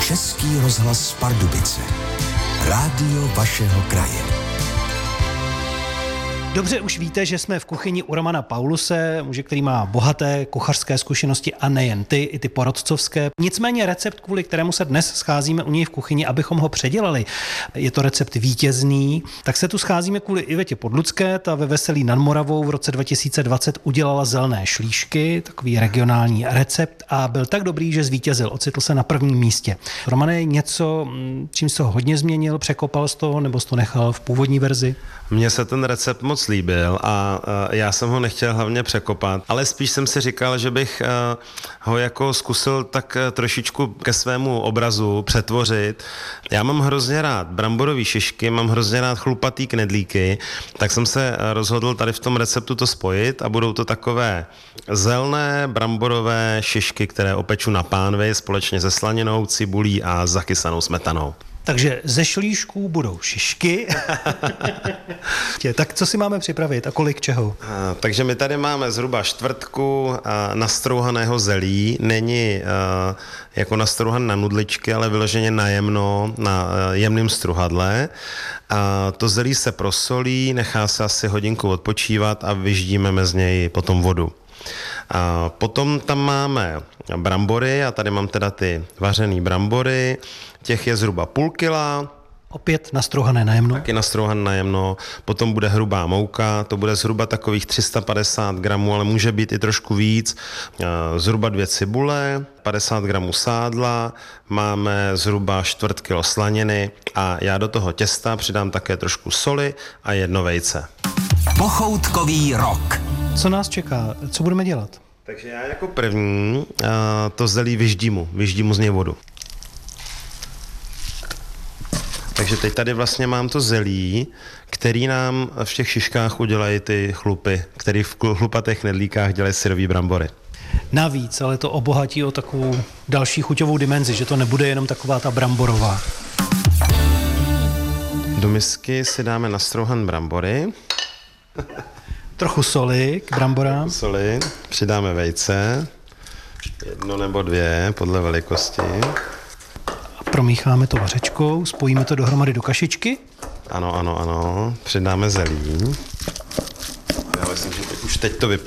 Český rozhlas Pardubice. Rádio vašeho kraje. Dobře už víte, že jsme v kuchyni u Romana Pauluse, muže, který má bohaté kuchařské zkušenosti a nejen ty, i ty porodcovské. Nicméně recept, kvůli kterému se dnes scházíme u něj v kuchyni, abychom ho předělali, je to recept vítězný, tak se tu scházíme kvůli Ivetě Podlucké, ta ve Veselí nad Moravou v roce 2020 udělala zelené šlíšky, takový regionální recept a byl tak dobrý, že zvítězil, ocitl se na prvním místě. Romane, něco, čím jsi ho hodně změnil, překopal z toho, nebo jsi to nechal v původní verzi? Mně se ten recept moc líbil a já jsem ho nechtěl hlavně překopat, ale spíš jsem si říkal, že bych ho jako zkusil tak trošičku ke svému obrazu přetvořit. Já mám hrozně rád bramborové šišky, mám hrozně rád chlupatý knedlíky, tak jsem se rozhodl tady v tom receptu to spojit a budou to takové zelené bramborové šišky, které opeču na pánvi společně se slaninou, cibulí a zachysanou smetanou. Takže ze šlíšků budou šišky. Tak co si máme připravit a kolik čeho? Takže my tady máme zhruba čtvrtku nastrouhaného zelí. Není jako nastrouhan na nudličky, ale vyloženě na jemno, na jemném struhadle. To zelí se prosolí, nechá se asi hodinku odpočívat a vyždíme z něj potom vodu. Potom tam máme brambory, a tady mám teda ty vařený brambory, těch je zhruba půl kila. Opět nastrouhané najemno. Taky nastrouhané najemno. Potom bude hrubá mouka, to bude zhruba takových 350 gramů, ale může být i trošku víc. Zhruba 2 cibule, 50 gramů sádla, máme zhruba 1/4 kilo slaniny a já do toho těsta přidám také trošku soli a 1 vejce. Pochoutkový rok. Co nás čeká? Co budeme dělat? Takže já jako první to zelí vyždímu z něj vodu. Takže teď tady vlastně mám to zelí, který nám v těch šiškách udělají ty chlupy, který v chlupatých knedlíkách dělají syrový brambory. Navíc, ale to obohatí o takovou další chuťovou dimenzi, že to nebude jenom taková ta bramborová. Do misky si dáme nastrouhan brambory. Trochu soli k bramborám. Soli, přidáme vejce, 1 nebo 2 podle velikosti. Promícháme to vařečkou, spojíme to dohromady do kašičky. Ano, přidáme zelí. Já myslím, že už teď to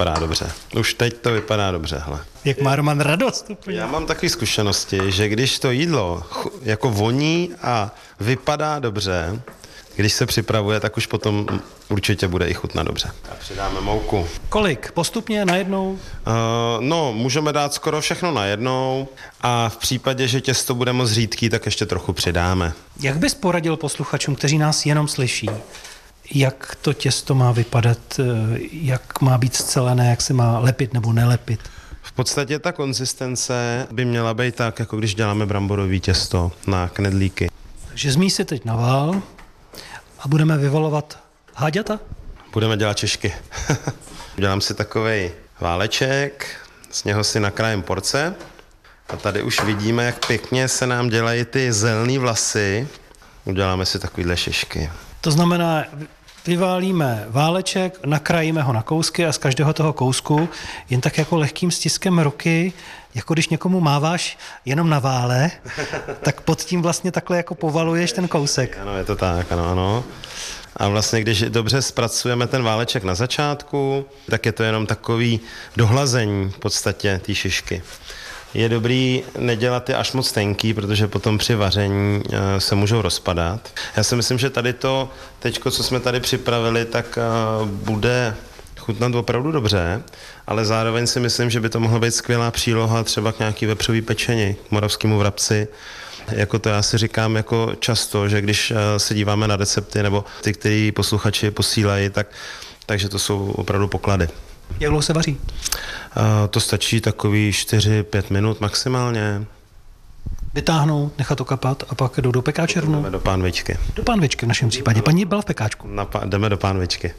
vypadá dobře, hele. Jak má Roman radost. Úplně. Já mám takové zkušenosti, že když to jídlo jako voní a vypadá dobře, když se připravuje, tak už potom určitě bude i chutnat dobře. A přidáme mouku. Kolik? Postupně najednou? Můžeme dát skoro všechno najednou a v případě, že těsto bude moc řídký, tak ještě trochu přidáme. Jak bys poradil posluchačům, kteří nás jenom slyší, jak to těsto má vypadat, jak má být scelené, jak se má lepit nebo nelepit? V podstatě ta konzistence by měla být tak, jako když děláme bramborový těsto na knedlíky. Takže zmíj si teď na vál a budeme vyvalovat háďata? Budeme dělat šišky. Dělám si takovej váleček, z něho si nakrájím porce a tady už vidíme, jak pěkně se nám dělají ty zelený vlasy. Uděláme si takovýhle šišky. To znamená, vyválíme váleček, nakrájíme ho na kousky a z každého toho kousku jen tak jako lehkým stiskem ruky, jako když někomu máváš jenom na vále, tak pod tím vlastně takhle jako povaluješ ten kousek. Ano, je to tak, ano. A vlastně, když dobře zpracujeme ten váleček na začátku, tak je to jenom takový dohlazení v podstatě té šišky. Je dobrý nedělat je až moc tenký, protože potom při vaření se můžou rozpadat. Já si myslím, že tady to teďko, co jsme tady připravili, tak bude chutnat opravdu dobře, ale zároveň si myslím, že by to mohla být skvělá příloha třeba k nějaký vepřový pečení, k moravskému vrabci. Jako to já si říkám jako často, že když se díváme na recepty nebo ty, který posluchači posílají, takže to jsou opravdu poklady. Jak dlouho se vaří? To stačí takový 4-5 minut maximálně. Vytáhnout, nechat to kapat a pak jdou do pekáče rovnou? Jdeme do pánvičky. Do pánvičky v našem případě. Paní byla v pekáčku. Jdeme do pánvičky.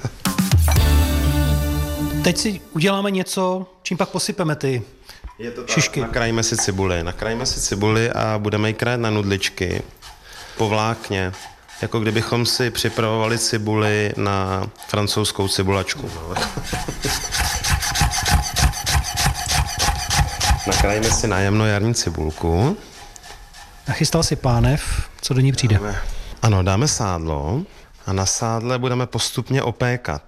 Teď si uděláme něco, čím pak posypeme ty šišky. Nakrájíme si cibuli a budeme ji krájet na nudličky po vlákně. Jako kdybychom si připravovali cibuli na francouzskou cibulačku. Nakrájíme si na jemno jarní cibulku. Nachystal si pánev, co do ní přijde? Ano, dáme sádlo a na sádle budeme postupně opékat.